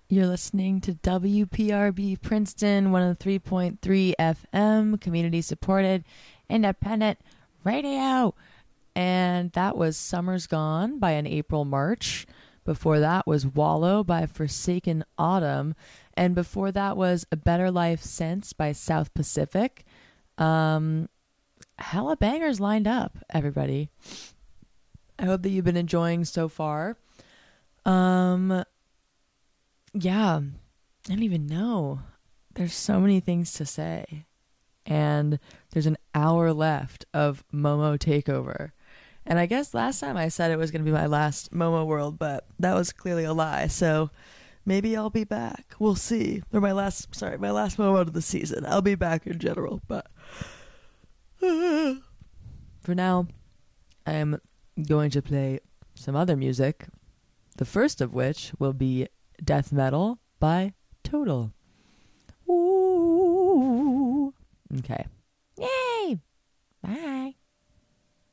You're listening to WPRB Princeton 103.3 FM, community supported, independent radio. And that was Summer's Gone by An April March. Before that was Wallow by Forsaken Autumn. And before that was A Better Life Since by South Pacific. Hella bangers lined up, everybody. I hope that you've been enjoying so far. Yeah, I don't even know. There's so many things to say. And there's an hour left of Momo Takeover. And I guess last time I said it was going to be my last Momo World, but that was clearly a lie. So maybe I'll be back. We'll see. Or my last Momo of the season. I'll be back in general, but for now, I'm going to play some other music. The first of which will be Death Metal by Total. Ooh. Okay. Yay! Bye.